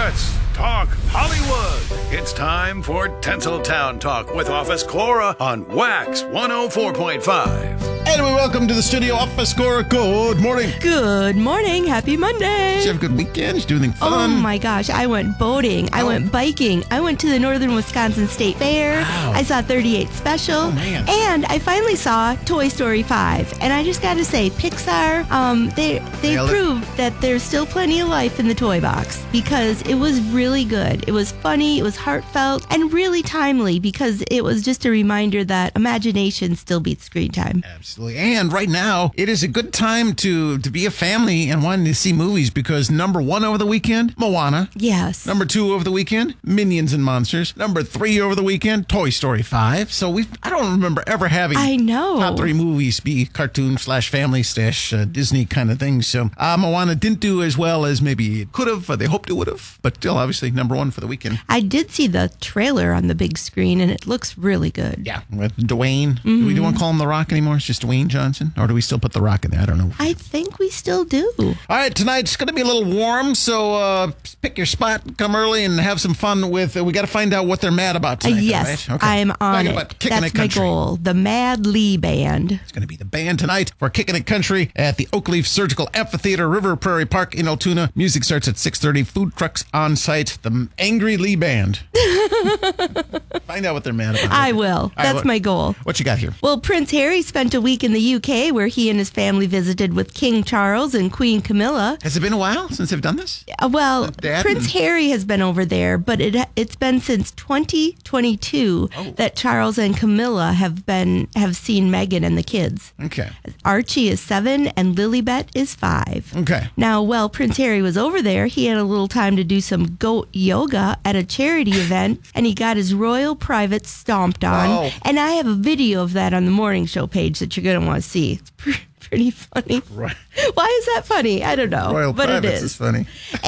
Let's talk Hollywood. It's time for Tinseltown Talk with Office Cora on Wax 104.5. And we welcome to the studio Office Cora. Good morning. Good morning. Happy Monday. Did you have a good weekend? Did you do anything fun? Oh my gosh. I went boating. I went biking. I went to the Northern Wisconsin State Fair. Wow. I saw 38 Special. Oh, man. And I finally saw Toy Story 5. And I just got to say, Pixar, they proved that there's still plenty of life in the toy box because it was really good. It was funny. It was heartfelt and really timely because it was just a reminder that imagination still beats screen time. Absolutely. And right now, it is a good time to be a family and wanting to see movies because number 1 over the weekend, Moana. Yes. Number 2 over the weekend, Minions and Monsters. Number 3 over the weekend, Toy Story 5. So I don't remember ever having top 3 movies be cartoon/family/Disney kind of things. So Moana didn't do as well as maybe it could have. They hoped it would have, but still obviously number 1 for the weekend. I did see the trailer on the big screen and it looks really good. Yeah, with Dwayne. Do we want to call him The Rock anymore? It's just Dwayne Johnson? Or do we still put The Rock in there? I don't know. I think we still do. All right, tonight's going to be a little warm, so pick your spot, come early, and have some fun with. We got to find out what they're mad about tonight. Yes, right? Okay. I'm on Talking it. about Kicking That's It Country. my goal. The Mad Lee Band. It's going to be the band tonight for Kicking It Country at the Oakleaf Surgical Amphitheater, River Prairie Park in Altoona. Music starts at 6:30. Food trucks on site. The Angry Lee Band. Find out what they're mad about. I will. All right, That's my goal. What you got here? Well, Prince Harry spent a week in the UK where he and his family visited with King Charles and Queen Camilla. Has it been a while since they've done this? Well, Dad Prince Harry has been over there, but it's been since 2022 that Charles and Camilla have seen Meghan and the kids. Okay. Archie is 7 and Lilibet is 5. Okay. Now, while Prince Harry was over there, he had a little time to do some goat yoga at a charity event, and he got his royal privates stomped on. Wow. And I have a video of that on the morning show page that you're going to want to see. It's pretty funny. Right. Why is that funny? I don't know. Royal but Privates it is funny.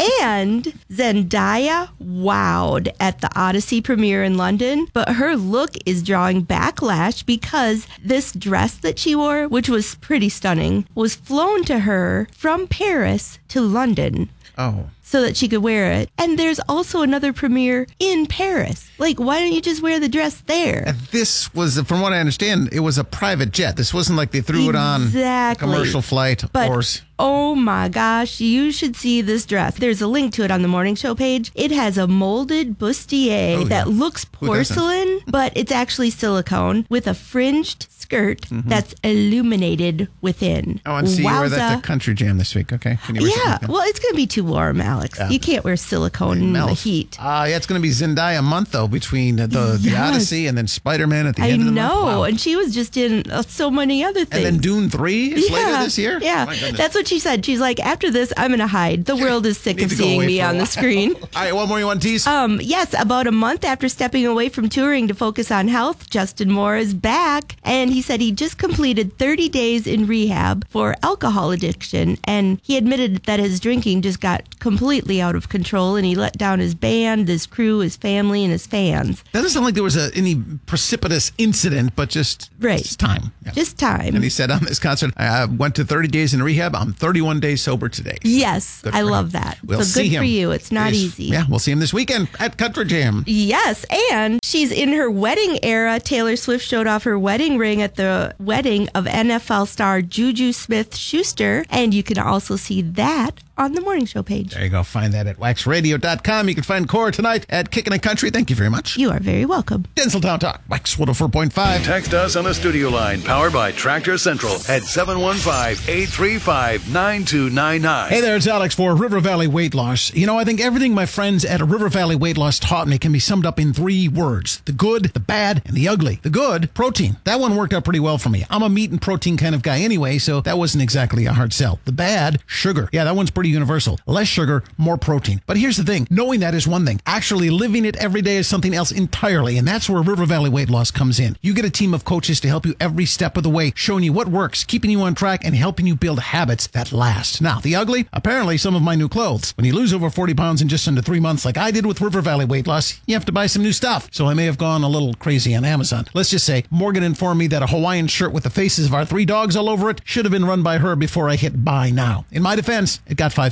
And Zendaya wowed at the Odyssey premiere in London, but her look is drawing backlash because this dress that she wore, which was pretty stunning, was flown to her from Paris to London. Oh. So that she could wear it. And there's also another premiere in Paris. Like, why don't you just wear the dress there? And this was, from what I understand, it was a private jet. This wasn't like they threw it on a commercial flight. But, oh my gosh, you should see this dress. There's a link to it on the morning show page. It has a molded bustier that looks porcelain, but it's actually silicone with a fringed skirt that's illuminated within. Oh, and see, you wear that to Country Jam this week, okay? Can you wear something? Well, it's going to be too warm, Alex. You can't wear silicone in the heat. Yeah, it's going to be Zendaya month, though, between the Odyssey and then Spider-Man at the end of the month. I know, Wow. and she was just in so many other things. And then Dune 3 is later this year? Yeah, My goodness. that's what she said. She's like, after this, I'm going to hide. The world is sick Need of to go seeing away me for a on the while. screen. All right, one more you want to tease? Yes, about a month after stepping away from touring to focus on health, Justin Moore is back. And he said he just completed 30 days in rehab for alcohol addiction. And he admitted that his drinking just got completely out of control and he let down his band, his crew, his family, and his fans. Doesn't sound like there was any precipitous incident, but just time. Yeah. Just time. And he said on this concert, I went to 30 days in rehab. I'm 31 days sober today. Yes, I love him. that. We'll so see good him. for you. It's not easy. Yeah, we'll see him this weekend at Country Jam. Yes, and she's in her wedding era. Taylor Swift showed off her wedding ring at the wedding of NFL star Juju Smith-Schuster, and you can also see that on the morning show page. There you go. Find that at waxradio.com. You can find Cora tonight at Kickin' It Country. Thank you very much. You are very welcome. Tinseltown Talk, Wax 104.5. Text us on the studio line, powered by Tractor Central at 715-835-9299. Hey there, it's Alex for River Valley Weight Loss. You know, I think everything my friends at River Valley Weight Loss taught me can be summed up in 3 words. The good, the bad, and the ugly. The good, protein. That one worked out pretty well for me. I'm a meat and protein kind of guy anyway, so that wasn't exactly a hard sell. The bad, sugar. Yeah, that one's pretty universal. Less sugar, more protein. But here's the thing. Knowing that is one thing. Actually living it every day is something else entirely, and that's where River Valley Weight Loss comes in. You get a team of coaches to help you every step of the way, showing you what works, keeping you on track, and helping you build habits that last. Now, the ugly? Apparently some of my new clothes. When you lose over 40 pounds in just under 3 months like I did with River Valley Weight Loss, you have to buy some new stuff. So I may have gone a little crazy on Amazon. Let's just say, Morgan informed me that a Hawaiian shirt with the faces of our 3 dogs all over it should have been run by her before I hit buy now. In my defense, it got 5 stars.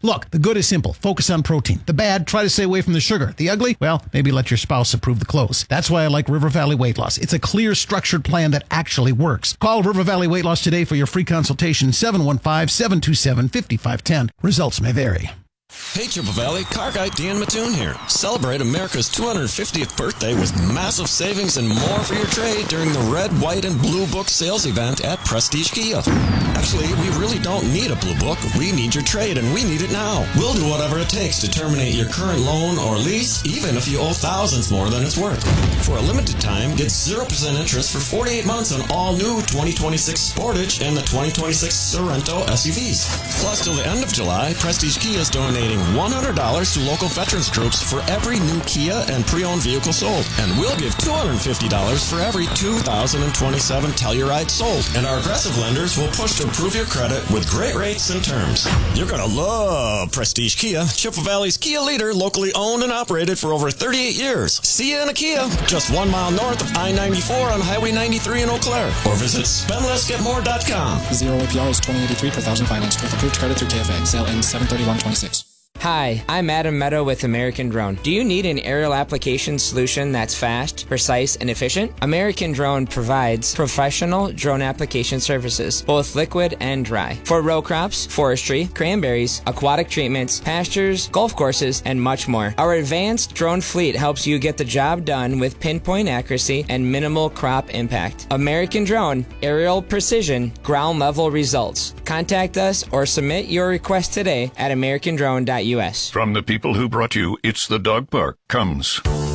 Look, the good is simple. Focus on protein. The bad, try to stay away from the sugar. The ugly, well, maybe let your spouse approve the clothes. That's why I like River Valley Weight Loss. It's a clear, structured plan that actually works. Call River Valley Weight Loss today for your free consultation, 715-727-5510. Results may vary. Hey Chippewa Valley, car guy Dan Mattoon here. Celebrate America's 250th birthday with massive savings and more for your trade during the Red, White, and Blue Book sales event at Prestige Kia. Actually, we really don't need a Blue Book. We need your trade, and we need it now. We'll do whatever it takes to terminate your current loan or lease, even if you owe thousands more than it's worth. For a limited time, get 0% interest for 48 months on all new 2026 Sportage and the 2026 Sorento SUVs. Plus, till the end of July, Prestige Kia is donating $100 to local veterans groups for every new Kia and pre-owned vehicle sold. And we'll give $250 for every 2027 Telluride sold. And our aggressive lenders will push to improve your credit with great rates and terms. You're going to love Prestige Kia, Chippewa Valley's Kia leader, locally owned and operated for over 38 years. See you in a Kia, just 1 mile north of I-94 on Highway 93 in Eau Claire. Or visit spendlessgetmore.com. 0 APR is $20.83 per thousand financed with approved credit through KFA. Sale ends 7/31/26. Hi, I'm Adam Meadow with American Drone. Do you need an aerial application solution that's fast, precise, and efficient? American Drone provides professional drone application services, both liquid and dry, for row crops, forestry, cranberries, aquatic treatments, pastures, golf courses, and much more. Our advanced drone fleet helps you get the job done with pinpoint accuracy and minimal crop impact. American Drone, aerial precision, ground level results. Contact us or submit your request today at americandrone.us. From the people who brought you It's the Dog Park comes